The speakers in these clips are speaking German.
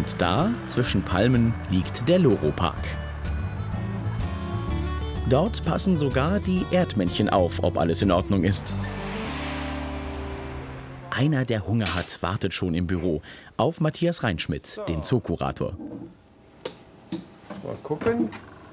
Und da, zwischen Palmen, liegt der Loro-Park. Dort passen sogar die Erdmännchen auf, ob alles in Ordnung ist. Einer, der Hunger hat, wartet schon im Büro auf Matthias Reinschmidt, den Zookurator. Mal gucken.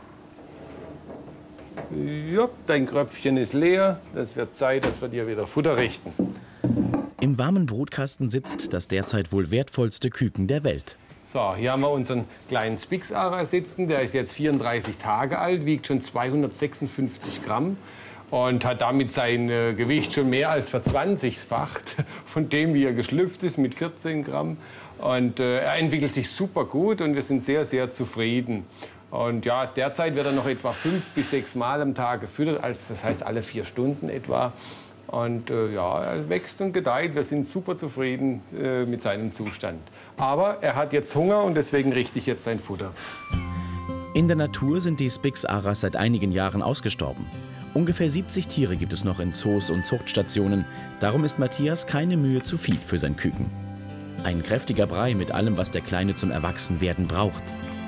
Ja, dein Kröpfchen ist leer. Das wird Zeit, dass wir dir wieder Futter richten. Im warmen Brutkasten sitzt das derzeit wohl wertvollste Küken der Welt. So, hier haben wir unseren kleinen Spix-Ara sitzen. Der ist jetzt 34 Tage alt, wiegt schon 256 Gramm und hat damit sein Gewicht schon mehr als verzwanzigfacht von dem, wie er geschlüpft ist, mit 14 Gramm. Und er entwickelt sich super gut und wir sind sehr, sehr zufrieden. Und ja, derzeit wird er noch etwa 5 bis 6 Mal am Tag gefüttert, das heißt alle 4 Stunden etwa. Und ja, er wächst und gedeiht. Wir sind super zufrieden mit seinem Zustand. Aber er hat jetzt Hunger und deswegen richte ich jetzt sein Futter. In der Natur sind die Spix-Aras seit einigen Jahren ausgestorben. Ungefähr 70 Tiere gibt es noch in Zoos und Zuchtstationen. Darum ist Matthias keine Mühe zu viel für sein Küken. Ein kräftiger Brei mit allem, was der Kleine zum Erwachsenwerden braucht.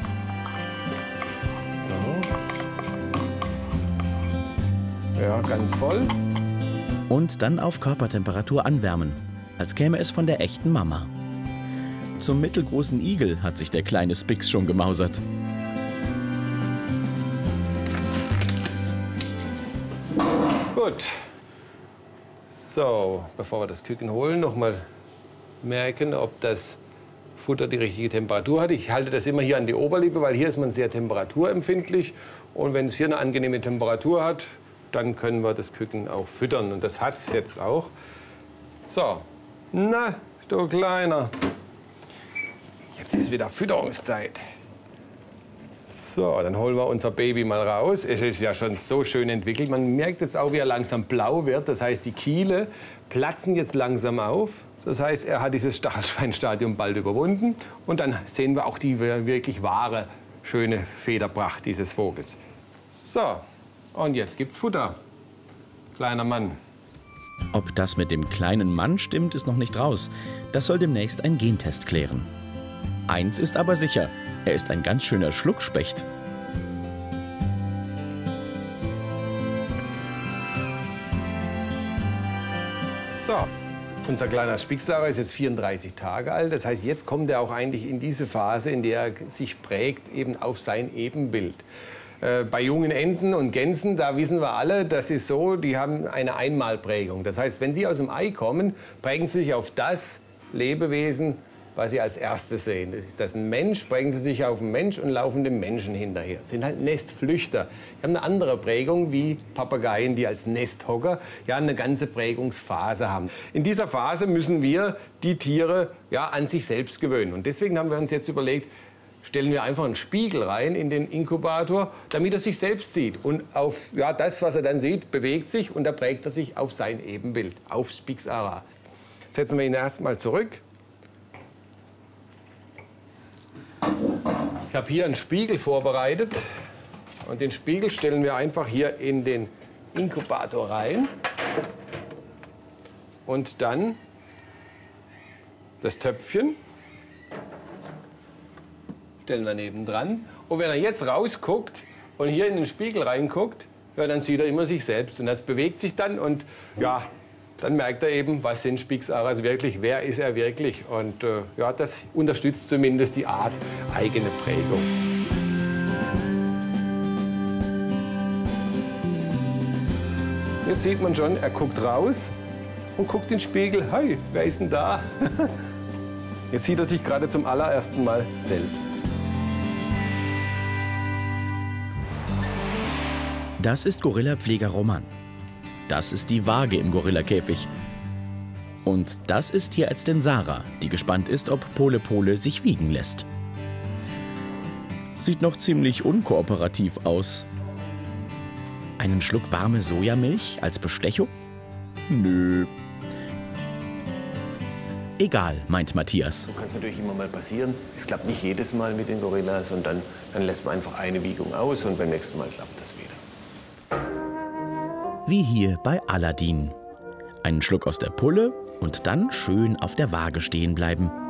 Ja, ganz voll. Und dann auf Körpertemperatur anwärmen, als käme es von der echten Mama. Zum mittelgroßen Igel hat sich der kleine Spix schon gemausert. Gut. So, bevor wir das Küken holen, noch mal merken, ob das Futter die richtige Temperatur hat. Ich halte das immer hier an die Oberlippe, weil hier ist man sehr temperaturempfindlich. Und wenn es hier eine angenehme Temperatur hat, dann können wir das Küken auch füttern. Und das hat es jetzt auch. So, na, du Kleiner. Jetzt ist wieder Fütterungszeit. So, dann holen wir unser Baby mal raus. Es ist ja schon so schön entwickelt. Man merkt jetzt auch, wie er langsam blau wird. Das heißt, die Kiele platzen jetzt langsam auf. Das heißt, er hat dieses Stachelschweinstadium bald überwunden. Und dann sehen wir auch die wirklich wahre, schöne Federpracht dieses Vogels. So. Und jetzt gibt's Futter. Kleiner Mann. Ob das mit dem kleinen Mann stimmt, ist noch nicht raus. Das soll demnächst ein Gentest klären. Eins ist aber sicher, er ist ein ganz schöner Schluckspecht. So, unser kleiner Spix-Ara ist jetzt 34 Tage alt. Das heißt, jetzt kommt er auch eigentlich in diese Phase, in der er sich prägt, eben auf sein Ebenbild. Bei jungen Enten und Gänsen, da wissen wir alle, das ist so, die haben eine Einmalprägung. Das heißt, wenn die aus dem Ei kommen, prägen sie sich auf das Lebewesen, was sie als erstes sehen. Ist das ein Mensch, prägen sie sich auf einen Mensch und laufen dem Menschen hinterher. Das sind halt Nestflüchter. Die haben eine andere Prägung wie Papageien, die als Nesthocker ja eine ganze Prägungsphase haben. In dieser Phase müssen wir die Tiere ja an sich selbst gewöhnen. Und deswegen haben wir uns jetzt überlegt, stellen wir einfach einen Spiegel rein in den Inkubator, damit er sich selbst sieht. Und auf das, was er dann sieht, bewegt sich und da prägt er sich auf sein Ebenbild, auf Spix-Ara. Setzen wir ihn erstmal zurück. Ich habe hier einen Spiegel vorbereitet und den Spiegel stellen wir einfach hier in den Inkubator rein. Und dann das Töpfchen stellen wir nebendran. Und wenn er jetzt rausguckt und hier in den Spiegel reinguckt, ja, dann sieht er immer sich selbst. Und das bewegt sich dann und ja, dann merkt er eben, was sind Spix-Aras wirklich, wer ist er wirklich. Und ja, das unterstützt zumindest die Art eigene Prägung. Jetzt sieht man schon, er guckt raus und guckt in den Spiegel. Hey, wer ist denn da? Jetzt sieht er sich gerade zum allerersten Mal selbst. Das ist Gorillapfleger Roman. Das ist die Waage im Gorillakäfig. Und das ist Tierärztin Sarah, die gespannt ist, ob Pole Pole sich wiegen lässt. Sieht noch ziemlich unkooperativ aus. Einen Schluck warme Sojamilch als Bestechung? Nö. Egal, meint Matthias. So kann es natürlich immer mal passieren. Es klappt nicht jedes Mal mit den Gorillas und dann lässt man einfach eine Wiegung aus und beim nächsten Mal klappt das wieder. Wie hier bei Aladdin. Einen Schluck aus der Pulle und dann schön auf der Waage stehen bleiben.